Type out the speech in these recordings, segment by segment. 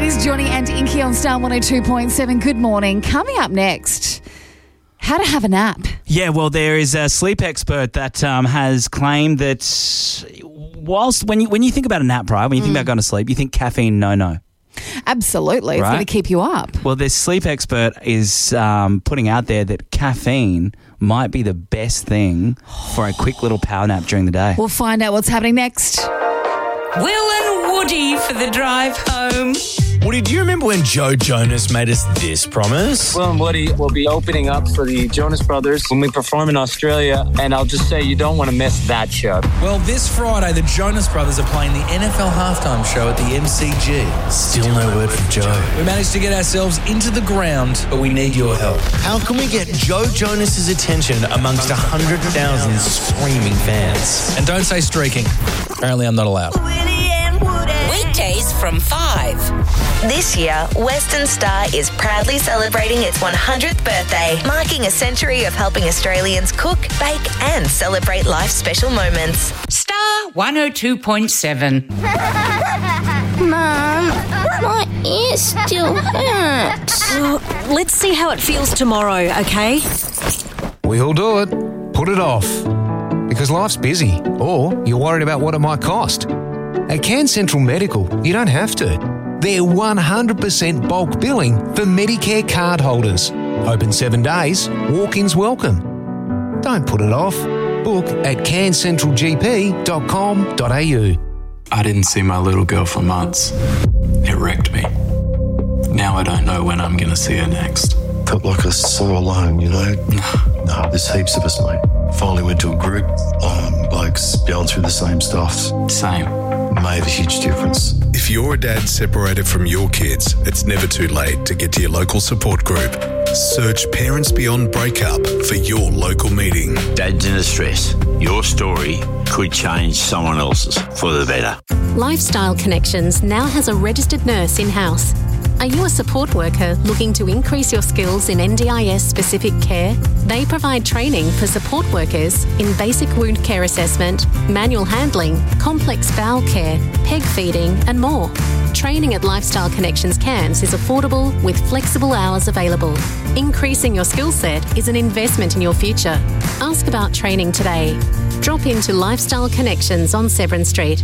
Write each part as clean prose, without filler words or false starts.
is Johnny and Inky on Star 102.7. Good morning. Coming up next, how to have a nap. Yeah, well, there is a sleep expert that has claimed that whilst when you think about a nap, right, when you think about going to sleep, you think caffeine, no. Absolutely. It's Right? going to keep you up. Well, this sleep expert is putting out there that caffeine might be the best thing for a quick little power nap during the day. We'll find out what's happening next. Will and Woody for the drive home. Woody, do you remember when Joe Jonas made us this promise? Will and Woody will be opening up for the Jonas Brothers when we perform in Australia, and I'll just say you don't want to miss that show. Well, this Friday, the Jonas Brothers are playing the NFL halftime show at the MCG. Still no word from Joe. We managed to get ourselves into the ground, but we need your help. How can we get Joe Jonas's attention amongst 100,000 screaming fans? And don't say streaking. Apparently I'm not allowed. Weekdays from 5. This year, Western Star is proudly celebrating its 100th birthday, marking a century of helping Australians cook, bake and celebrate life's special moments. Star 102.7. Mum, my ear still hurts. Let's see how it feels tomorrow, okay? We'll do it. Put it off. Because life's busy, or you're worried about what it might cost. At Cairns Central Medical, you don't have to. They're 100% bulk billing for Medicare card holders. Open 7 days, walk-ins welcome. Don't put it off. Book at cairnscentralgp.com.au. I didn't see my little girl for months. It wrecked me. Now I don't know when I'm going to see her next. Felt like I was so alone, you know? No, there's heaps of us, mate. Finally went to a group, blokes going through the same stuff. Same. Made a huge difference. If you're a dad separated from your kids, it's never too late to get to your local support group. Search Parents Beyond Breakup for your local meeting. Dads in distress. Your story could change someone else's for the better. Lifestyle Connections now has a registered nurse in-house. Are you a support worker looking to increase your skills in NDIS-specific care? They provide training for support workers in basic wound care assessment, manual handling, complex bowel care, peg feeding and more. Training at Lifestyle Connections Cairns is affordable with flexible hours available. Increasing your skill set is an investment in your future. Ask about training today. Drop into Lifestyle Connections on Severn Street.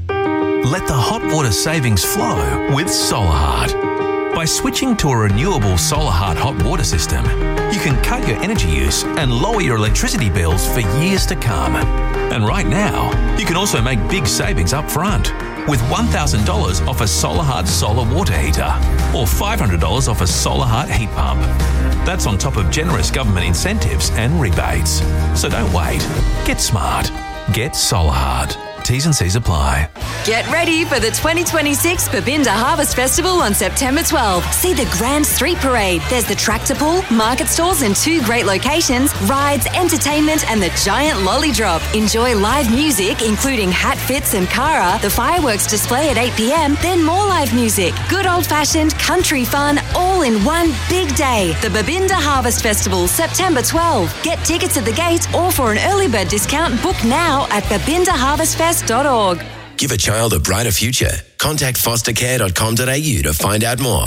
Let the hot water savings flow with SolarHeart. By switching to a renewable SolarHeart hot water system, you can cut your energy use and lower your electricity bills for years to come. And right now, you can also make big savings up front with $1,000 off a SolarHeart solar water heater or $500 off a SolarHeart heat pump. That's on top of generous government incentives and rebates. So don't wait. Get smart. Get SolarHeart. T's and C's apply. Get ready for the 2026 Babinda Harvest Festival on September 12. See the Grand Street Parade. There's the tractor pull, market stalls in 2 great locations, rides, entertainment and the giant lolly drop. Enjoy live music including Hat Fits and Cara, the fireworks display at 8 p.m, then more live music. Good old-fashioned country fun all in one big day. The Babinda Harvest Festival, September 12. Get tickets at the gate or for an early bird discount, book now at babindaharvestfest.org. Give a child a brighter future. Contact fostercare.com.au to find out more.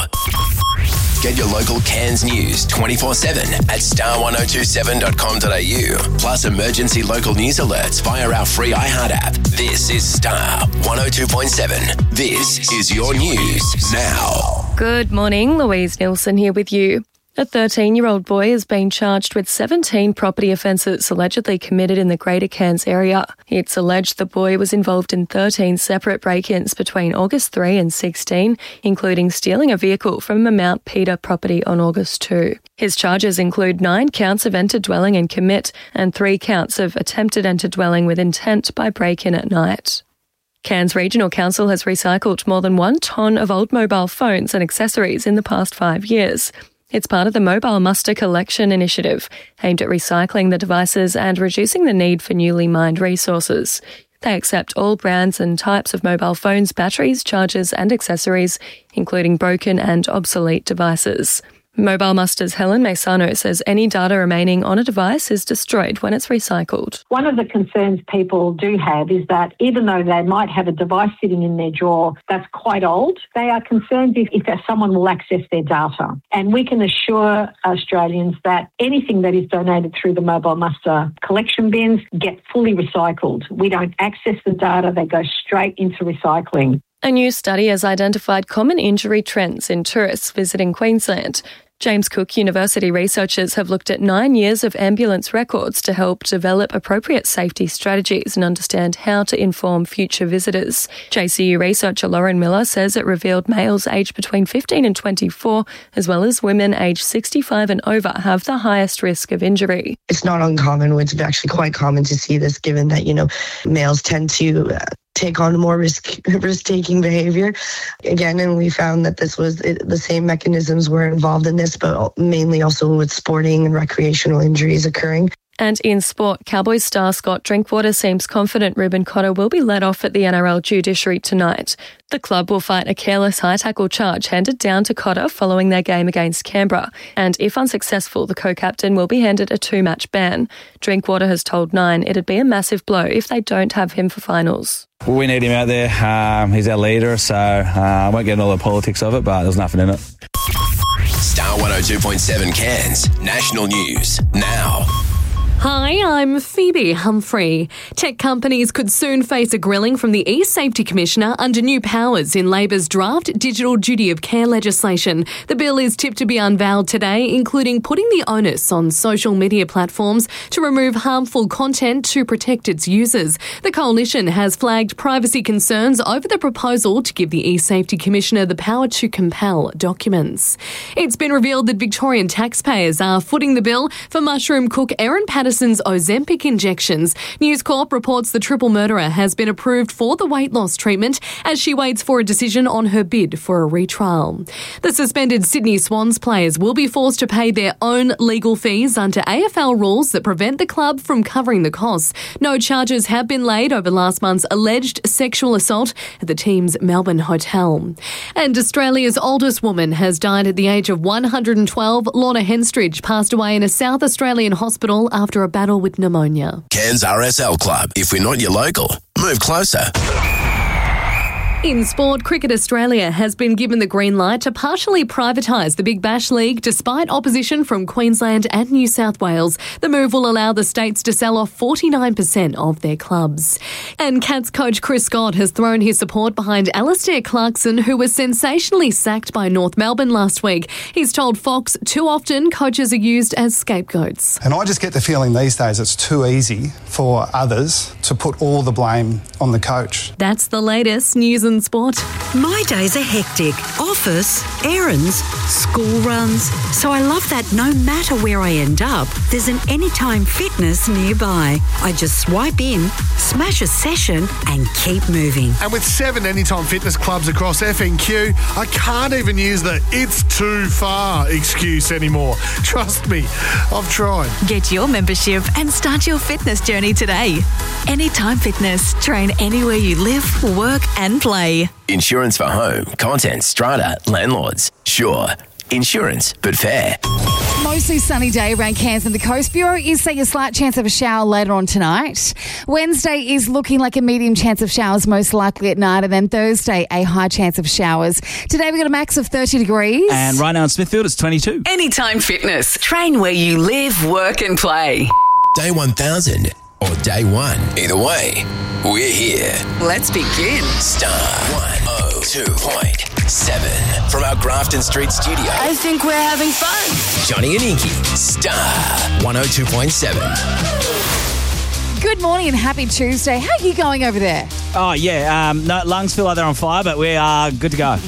Get your local Cairns news 24/7 at star1027.com.au. Plus emergency local news alerts via our free iHeart app. This is Star 102.7. This is your news now. Good morning, Louise Nielsen here with you. A 13-year-old boy has been charged with 17 property offences allegedly committed in the Greater Cairns area. It's alleged the boy was involved in 13 separate break-ins between August 3 and 16, including stealing a vehicle from a Mount Peter property on August 2. His charges include 9 counts of entered dwelling and commit and 3 counts of attempted entered dwelling with intent by break-in at night. Cairns Regional Council has recycled more than 1 tonne of old mobile phones and accessories in the past 5 years. It's part of the Mobile Muster Collection initiative, aimed at recycling the devices and reducing the need for newly mined resources. They accept all brands and types of mobile phones, batteries, chargers and accessories, including broken and obsolete devices. Mobile Muster's Helen Maisano says any data remaining on a device is destroyed when it's recycled. One of the concerns people do have is that even though they might have a device sitting in their drawer that's quite old, they are concerned if someone will access their data. And we can assure Australians that anything that is donated through the Mobile Muster collection bins get fully recycled. We don't access the data, they go straight into recycling. A new study has identified common injury trends in tourists visiting Queensland. James Cook University researchers have looked at 9 years of ambulance records to help develop appropriate safety strategies and understand how to inform future visitors. JCU researcher Lauren Miller says it revealed males aged between 15 and 24, as well as women aged 65 and over, have the highest risk of injury. It's not uncommon. It's actually quite common to see this, given that, males tend to take on more risk-taking behavior. Again, and we found that this was the same mechanisms were involved in this, but mainly also with sporting and recreational injuries occurring. And in sport, Cowboys star Scott Drinkwater seems confident Ruben Cotter will be let off at the NRL judiciary tonight. The club will fight a careless high tackle charge handed down to Cotter following their game against Canberra. And if unsuccessful, the co-captain will be handed a 2-match ban. Drinkwater has told Nine it'd be a massive blow if they don't have him for finals. We need him out there. He's our leader, so I won't get into all the politics of it, but there's nothing in it. Star 102.7 Cairns National News now. Hi, I'm Phoebe Humphrey. Tech companies could soon face a grilling from the E-Safety Commissioner under new powers in Labor's draft Digital Duty of Care legislation. The bill is tipped to be unveiled today, including putting the onus on social media platforms to remove harmful content to protect its users. The coalition has flagged privacy concerns over the proposal to give the E-Safety Commissioner the power to compel documents. It's been revealed that Victorian taxpayers are footing the bill for mushroom cook Erin Patterson's Ozempic injections. News Corp reports the triple murderer has been approved for the weight loss treatment as she waits for a decision on her bid for a retrial. The suspended Sydney Swans players will be forced to pay their own legal fees under AFL rules that prevent the club from covering the costs. No charges have been laid over last month's alleged sexual assault at the team's Melbourne hotel. And Australia's oldest woman has died at the age of 112. Lorna Henstridge passed away in a South Australian hospital after a battle with pneumonia. Cairns RSL Club. If we're not your local, move closer. In sport, Cricket Australia has been given the green light to partially privatise the Big Bash League despite opposition from Queensland and New South Wales. The move will allow the states to sell off 49% of their clubs. And Cats coach Chris Scott has thrown his support behind Alastair Clarkson, who was sensationally sacked by North Melbourne last week. He's told Fox too often coaches are used as scapegoats. And I just get the feeling these days it's too easy for others to put all the blame on the coach. That's the latest news and sport. My days are hectic. Office, errands, school runs. So I love that no matter where I end up, there's an Anytime Fitness nearby. I just swipe in, smash a session and keep moving. And with 7 Anytime Fitness clubs across FNQ, I can't even use the "it's too far" excuse anymore. Trust me, I've tried. Get your membership and start your fitness journey today. Anytime Fitness. Train anywhere you live, work and play. Insurance for home, content, strata, landlords. Sure, insurance, but fair. Mostly sunny day around Cairns and the Coast. Bureau is saying a slight chance of a shower later on tonight. Wednesday is looking like a medium chance of showers, most likely at night. And then Thursday, a high chance of showers. Today, we've got a max of 30 degrees. And right now in Smithfield, it's 22. Anytime Fitness. Train where you live, work and play. Day 1000 or day 1. Either way, we're here. Let's begin. Star 102.7 from our Grafton Street studio. I think we're having fun. Johnny and Inky, Star 102.7. Good morning and happy Tuesday. How are you going over there? Oh, yeah. No, lungs feel like they're on fire, but we are good to go.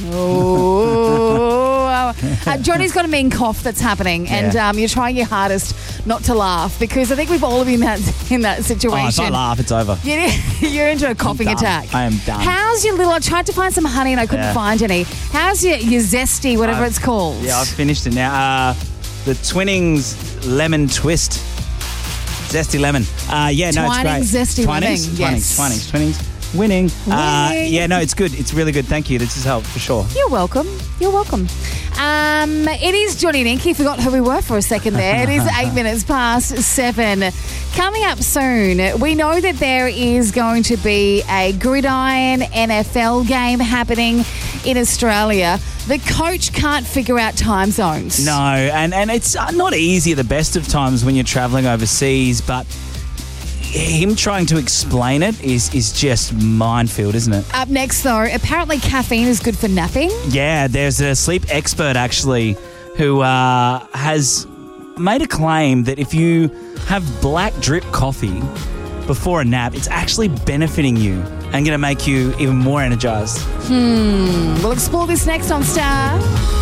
Johnny's got a mean cough that's happening, and you're trying your hardest not to laugh because I think we've all been in that situation. Oh, if I laugh, it's over. You're into a coughing attack. I am done. How's your little... I tried to find some honey and I couldn't find any. How's your zesty, whatever it's called? Yeah, I've finished it now. The Twinings Lemon Twist. Zesty lemon. It's great. Zesty lemon. Twinings. Winning. Yeah, no, it's good. It's really good. Thank you. This has helped for sure. You're welcome. It is Johnny and Inky. Forgot who we were for a second there. It is 8 minutes past 7. Coming up soon, we know that there is going to be a gridiron NFL game happening in Australia. The coach can't figure out time zones. No, and it's not easy at the best of times when you're travelling overseas, but him trying to explain it is just minefield, isn't it? Up next, though, apparently caffeine is good for napping. Yeah, there's a sleep expert, actually, who has made a claim that if you have black drip coffee before a nap, it's actually benefiting you and going to make you even more energized. We'll explore this next on Star.